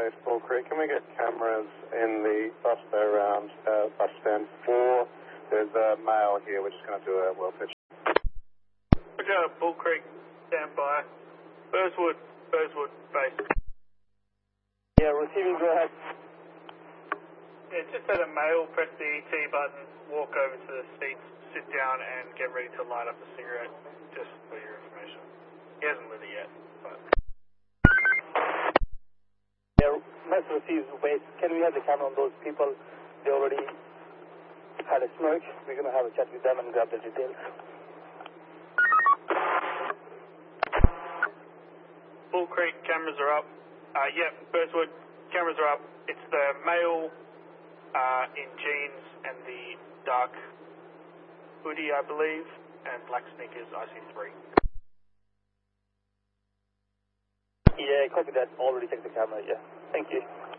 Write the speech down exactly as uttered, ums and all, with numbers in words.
East Bull Creek. Can we get cameras in the bus bay around uh, bus stand four? There's a male here. We're just going to do a well pitch. Roger, Bull Creek, stand by. Burswood, Burswood, base. Yeah, receiving, go ahead. Yeah, just had a male press the E T button, walk over to the seats, sit down and get ready to light up a cigarette, just for your information. He hasn't lit it yet, but... Yeah, mess receives base. Can we have the camera on those people? They already had a smoke. We're going to have a chat with them and grab the details. Bull Creek, cameras are up. Uh, yep, Burswood, cameras are up. It's the male uh, in jeans and the dark hoodie, I believe, and black sneakers, I C three. Yeah, copy that. Already checked the camera, yeah. Thank you.